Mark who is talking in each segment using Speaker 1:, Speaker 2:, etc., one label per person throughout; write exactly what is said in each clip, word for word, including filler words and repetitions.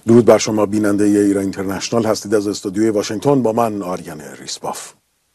Speaker 1: درود بر شما بیننده ایران اینترنشنال هستید. از استودیوی واشنگتن با من آریان ریسباف.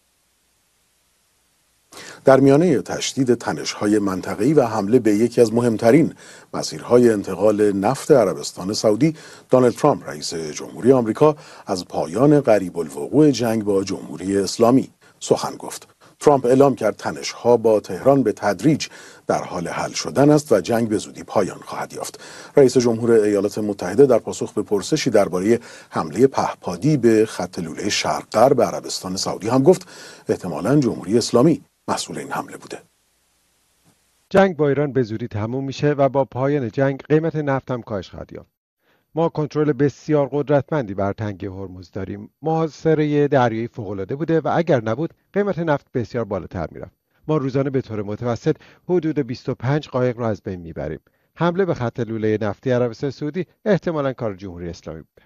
Speaker 1: در میانه تشدید تنش‌های منطقه‌ای و حمله به یکی از مهمترین مسیرهای انتقال نفت عربستان سعودی، دونالد ترامپ رئیس جمهوری آمریکا از پایان قریب الوقوع جنگ با جمهوری اسلامی سخن گفت. ترامپ اعلام کرد تنش‌ها با تهران به تدریج در حال حل شدن است و جنگ به زودی پایان خواهد یافت. رئیس جمهور ایالات متحده در پاسخ به پرسشی درباره حمله پهپادی به خط لوله شرق غرب عربستان سعودی هم گفت احتمالاً جمهوری اسلامی مسئول این حمله بوده.
Speaker 2: جنگ با ایران به زودی تموم میشه و با پایان جنگ قیمت نفت هم کاهش خواهد یافت. ما کنترل بسیار قدرتمندی بر تنگه هرمز داریم. محاصره دریایی فوق‌العاده بوده و اگر نبود قیمت نفت بسیار بالاتر میرفت. ما روزانه به طور متوسط حدود بیست و پنج قایق را از بین میبریم. حمله به خط لوله نفتی عربستان سعودی احتمالاً کار جمهوری اسلامی بوده.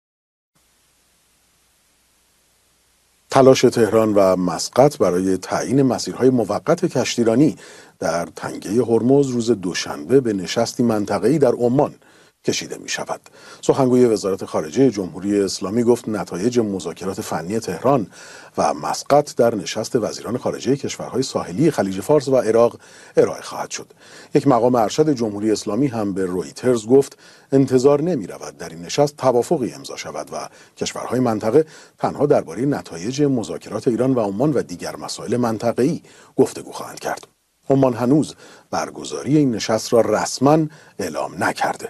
Speaker 1: تلاش تهران و مسقط برای تعیین مسیرهای موقت کشتیرانی در تنگه هرمز روز دوشنبه به نشستی منطقه‌ای در عمان کشیده می شود. سخنگوی وزارت خارجه جمهوری اسلامی گفت نتایج مذاکرات فنی تهران و مسقط در نشست وزیران خارجه کشورهای ساحلی خلیج فارس و عراق ارائه خواهد شد. یک مقام ارشد جمهوری اسلامی هم به رویترز گفت انتظار نمی رود در این نشست توافقی امضا شود و کشورهای منطقه تنها درباره نتایج مذاکرات ایران و عمان و دیگر مسائل منطقه‌ای گفتگو خواهند کرد. عمان هنوز برگزاری این نشست را رسما اعلام نکرده.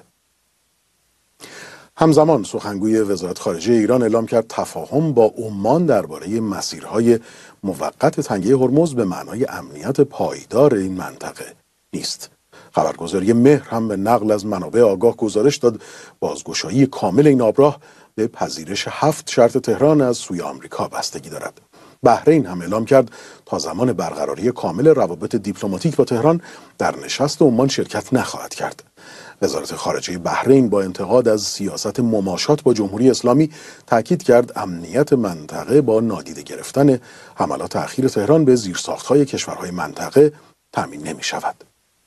Speaker 1: همزمان سخنگوی وزارت خارجه ایران اعلام کرد تفاهم با عمان درباره مسیرهای موقت تنگه هرمز به معنای امنیت پایدار این منطقه نیست. خبرگزاری مهر هم به نقل از منابع آگاه گزارش داد بازگشایی کامل این آبراه به پذیرش هفت شرط تهران از سوی آمریکا بستگی دارد. بحرین هم اعلام کرد تا زمان برقراری کامل روابط دیپلماتیک با تهران در نشست عمان شرکت نخواهد کرد. وزارت خارجه بحرین با انتقاد از سیاست مماشات با جمهوری اسلامی تاکید کرد امنیت منطقه با نادیده گرفتن حملات اخیر تهران به زیرساخت‌های کشورهای منطقه تامین نمی‌شود.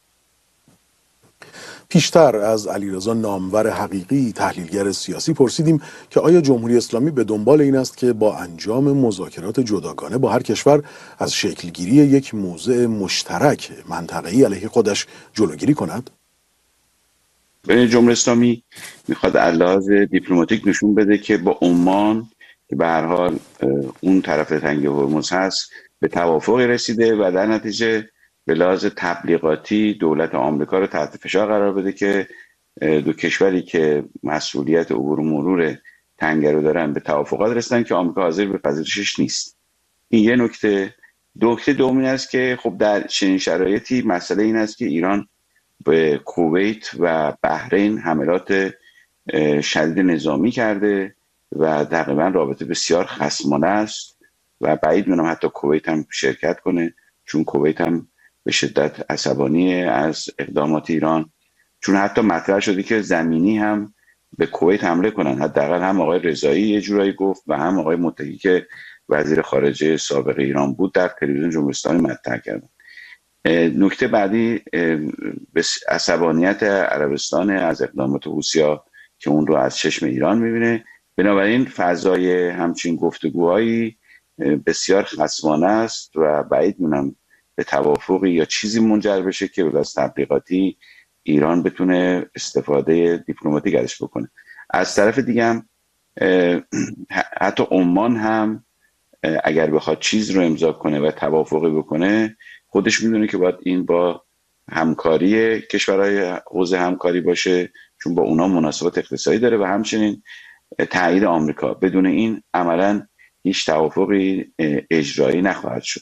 Speaker 1: پیشتر از علیرضا نامور حقیقی تحلیلگر سیاسی پرسیدیم که آیا جمهوری اسلامی به دنبال این است که با انجام مذاکرات جداگانه با هر کشور از شکلگیری یک موضع مشترک منطقه‌ای علیه خودش جلوگیری کند؟
Speaker 3: جمهوری اسلامی میخواد از دیپلماتیک نشون بده که با عمان که به هر حال اون طرف تنگه هرمز هست به توافقی رسیده و در نتیجه به لحاظ تبلیغاتی دولت آمریکا رو تحت فشار قرار بده که دو کشوری که مسئولیت عبور و مرور تنگه رو دارن به توافقات رسیدن که آمریکا حاضر به پذیرشش نیست. این یه نکته. نکته دومی است که خب در چنین شرایطی مسئله این است که ایران به کویت و بحرین حملات شدید نظامی کرده و تقریبا رابطه بسیار خصمانه است و بعید می‌دونم حتی کویت هم شرکت کنه، چون کویت هم به شدت عصبانی از اقدامات ایران، چون حتی مطرح شده که زمینی هم به کویت حمله کنن. حداقل هم آقای رضایی یه جورایی گفت و هم آقای متحی که وزیر خارجه سابق ایران بود در تلویزیون جمهوری اسلامی مطرح کردن. نکته بعدی عصبانیت عربستان از اقدامات حوثی‌ها که اون رو از چشم ایران میبینه. بنابراین فضای همچین گفتگوهایی بسیار خصمانه است و بعید می‌دونم به توافقی یا چیزی منجر بشه که به واسطه تبلیغاتی ایران بتونه استفاده دیپلماتیک ازش بکنه. از طرف دیگه هم حتی عمان هم اگر بخواد چیز رو امضا کنه و توافقی بکنه خودش میدونه که باید این با همکاری کشورهای حوزه همکاری باشه، چون با اونا مناسبات اقتصادی داره و همچنین تایید آمریکا. بدون این عملاً هیچ توافقی اجرایی نخواهد شد.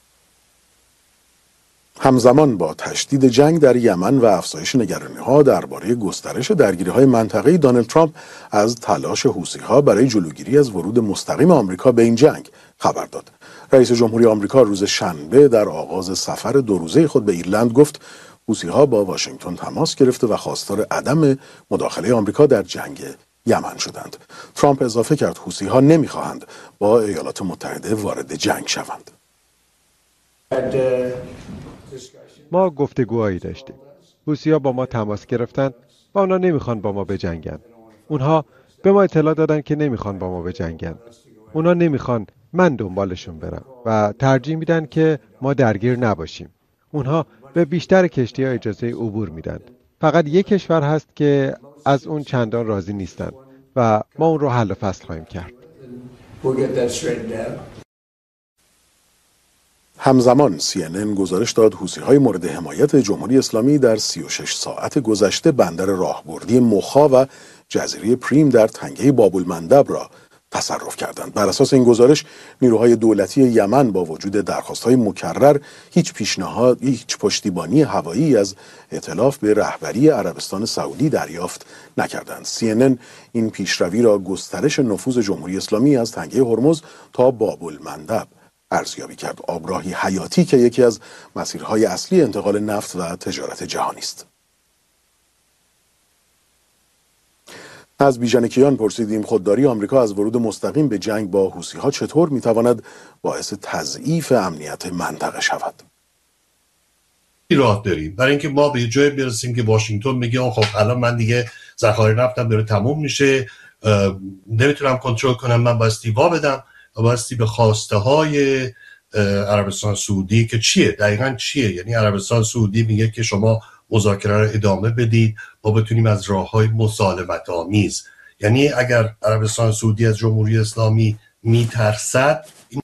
Speaker 1: همزمان با تشدید جنگ در یمن و افزایش نگرانی‌ها درباره گسترش درگیری‌های منطقه‌ای، دونالد ترامپ از تلاش حوثی‌ها برای جلوگیری از ورود مستقیم آمریکا به این جنگ خبر داد. رئیس جمهوری آمریکا روز شنبه در آغاز سفر دو روزه خود به ایرلند گفت حوثی‌ها با واشنگتن تماس گرفته و خواستار عدم مداخله آمریکا در جنگ یمن شدند. ترامپ اضافه کرد حوثی‌ها نمی‌خواهند با ایالات متحده وارد جنگ شوند.
Speaker 2: ما گفتگوهایی داشتیم. حوثی‌ها با ما تماس گرفتند و اونا نمیخوان با ما بجنگن. اونها به ما اطلاع دادن که نمیخوان با ما بجنگن. اونها نمیخوان من دنبالشون برم و ترجیح میدن که ما درگیر نباشیم. اونها به بیشتر کشتی‌ها اجازه عبور میدن. فقط یک کشور هست که از اون چندان راضی نیستن و ما اون رو حل و فصل خواهیم کرد.
Speaker 1: همزمان سی ان ان گزارش داد حوثی‌های مورد حمایت جمهوری اسلامی در سی و شش ساعت گذشته بندر راهبردی مخا و جزیره پریم در تنگه باب‌المندب را تصرف کردند. بر اساس این گزارش نیروهای دولتی یمن با وجود درخواست‌های مکرر هیچ پیشنهاد هیچ پشتیبانی هوایی از ائتلاف به رهبری عربستان سعودی دریافت نکردند. سی ان ان این پیشروی را گسترش نفوذ جمهوری اسلامی از تنگه هرمز تا باب‌المندب ارزیابی کرد. آبراهی حیاتی که یکی از مسیرهای اصلی انتقال نفت و تجارت جهانی است. از بیژن کیان پرسیدیم خودداری آمریکا از ورود مستقیم به جنگ با حوثی‌ها چطور میتواند باعث تضعیف امنیت منطقه شود.
Speaker 4: راه داریم برای اینکه ما به جای برسیم که واشنگتن میگه خب الان من دیگه ذخایر نفتم داره تموم میشه، نمیتونم کنترل کنم، من بایستی وا بدم و بایستی به خواسته های عربستان سعودی که چیه دقیقاً چیه. یعنی عربستان سعودی میگه که شما مذاکره رو ادامه بدید ما بتونیم از راه‌های مسالمت آمیز، یعنی اگر عربستان سعودی از جمهوری اسلامی میترسد این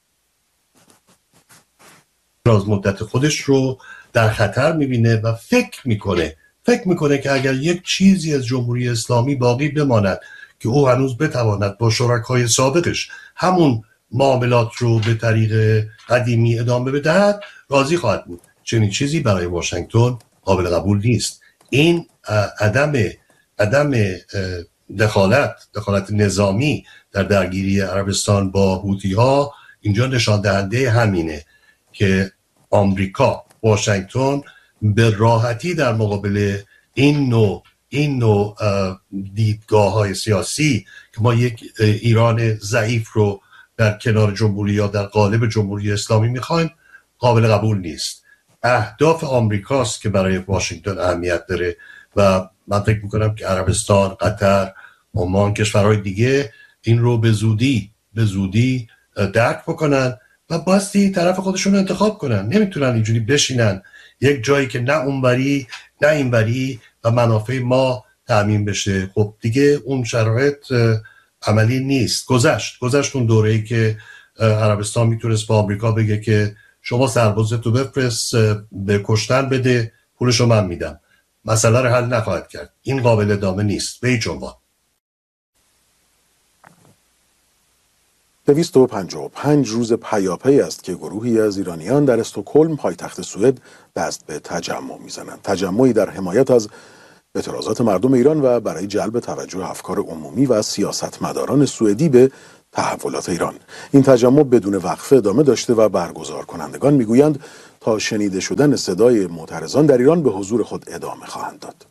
Speaker 4: راز مدت خودش رو در خطر میبینه و فکر میکنه فکر میکنه که اگر یک چیزی از جمهوری اسلامی باقی بماند که او هنوز بتواند با شرکای سابقش همون معاملات رو به طریق قدیمی ادامه بدهد راضی خواهد بود. چنین چیزی برای واشنگتن قابل قبول نیست. این عدم عدم دخالت دخالت نظامی در درگیری عربستان با حوثی‌ها اینجا نشان دهنده همینه که آمریکا واشنگتن به راحتی در مقابل این نوع این نوع دیدگاه‌های سیاسی که ما یک ایران ضعیف رو در کنار جمهوری یا در قالب جمهوری اسلامی میخوایم قابل قبول نیست. اهداف آمریکاست که برای واشنگتن اهمیت داره و من فکر میکنم که عربستان، قطر، عمان، کشورهای دیگه این رو به زودی به زودی درک بکنن و باستی طرف خودشون رو انتخاب کنن. نمیتونن اینجوری بشینن یک جایی که نه اونوری نه اینوری و منافع ما تامین بشه. خب دیگه اون شرایط عملی نیست. گذشت گذشت اون دوره‌ای که عربستان میتونست با آمریکا بگه که شما سربازتو بفرست به کشتن بده پولشو من میدم. مسئله رو حل نخواهد کرد. این قابل ادامه نیست به هیچ عنوان.
Speaker 1: دویست و پنجاه و پنج روز پیاپی است که گروهی از ایرانیان در استکهلم پایتخت سوئد دست به تجمع میزنند. تجمعی در حمایت از اعتراضات مردم ایران و برای جلب توجه افکار عمومی و سیاستمداران سوئدی به تحولات ایران. این تجمع بدون وقفه ادامه داشته و برگزار کنندگان میگویند تا شنیده شدن صدای معترضان در ایران به حضور خود ادامه خواهند داد.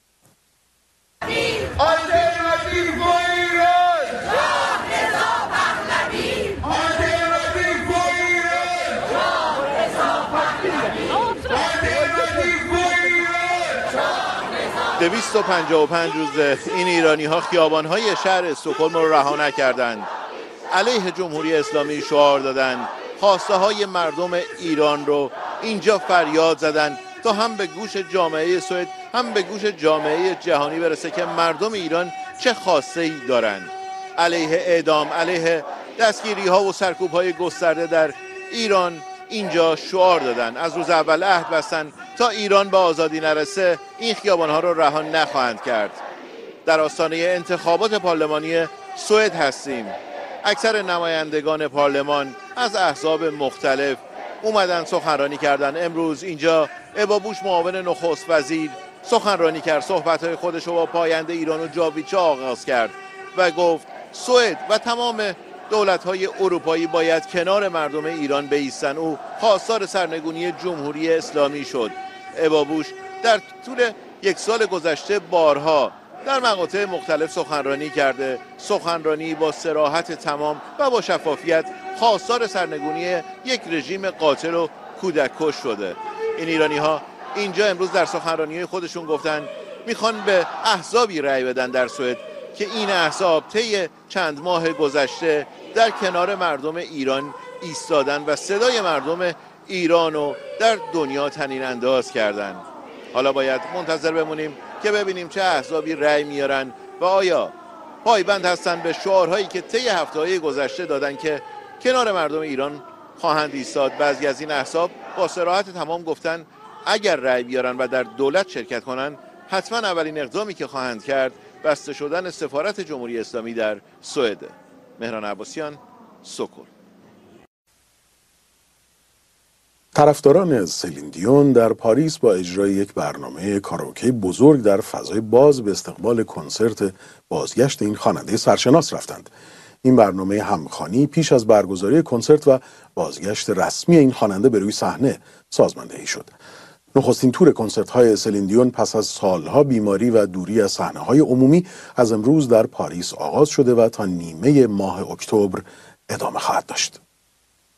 Speaker 5: دویست و پنجاه و پنج روز این ایرانی ها خیابان های شهر استکهلم رو رها نکردند. علیه جمهوری اسلامی شعار دادند. خواسته های مردم ایران رو اینجا فریاد زدند تا هم به گوش جامعه سوئد هم به گوش جامعه جهانی برسه که مردم ایران چه خواسته ای دارند. علیه اعدام، علیه دستگیری ها و سرکوب های گسترده در ایران اینجا شعار دادن. از روز اول عهد بستن تا ایران به آزادی نرسه این خیابان ها رو رها نخواهند کرد. در آستانه انتخابات پارلمانی سوئد هستیم. اکثر نمایندگان پارلمان از احزاب مختلف اومدن سخنرانی کردن. امروز اینجا ابابوش معاون نخست وزیر سخنرانی کرد، صحبت‌های خودش رو با پاینده ایران و جاویچه آغاز کرد و گفت سوئد و تمام دولت‌های اروپایی باید کنار مردم ایران بایستن. او خواستار سرنگونی جمهوری اسلامی شد. ابابوش در طول یک سال گذشته بارها در مقاطع مختلف سخنرانی کرده، سخنرانی با صراحت تمام و با شفافیت خواستار سرنگونی یک رژیم قاتل و کودک کش شده. این ایرانی ها اینجا امروز در سخنرانی خودشون گفتن میخوان به احزابی رأی بدن در سوئد که این احزاب طی چند ماه گذشته در کنار مردم ایران ایستادن و صدای مردم ایران رو در دنیا طنین انداز کردند. حالا باید منتظر بمونیم که ببینیم چه احزابی رأی میارن و آیا پایبند هستن به شعارهایی که طی هفته‌های گذشته دادن که کنار مردم ایران خواهند ایستاد. بعضی از این احزاب با صراحت تمام گفتن اگر رأی بیارن و در دولت شرکت کنن حتما اولین اقدامی که خواهند کرد بسته شدن سفارت جمهوری اسلامی در سوئد. مهران عباسیان، سکل.
Speaker 1: طرفداران سلین دیون در پاریس با اجرای یک برنامه کاراوکه بزرگ در فضای باز به استقبال کنسرت بازگشت این خواننده سرشناس رفتند. این برنامه همخوانی پیش از برگزاری کنسرت و بازگشت رسمی این خواننده به روی صحنه سازماندهی شد. نخستین تور کنسرت‌های سلین دیون پس از سالها بیماری و دوری از صحنه‌های عمومی از امروز در پاریس آغاز شده و تا نیمه ماه اکتبر ادامه خواهد داشت.